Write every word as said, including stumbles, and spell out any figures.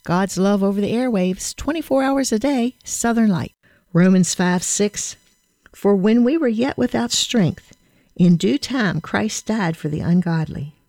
God's love over the airwaves, twenty-four hours a day, Southern Light. Romans five six, for when we were yet without strength, in due time Christ died for the ungodly.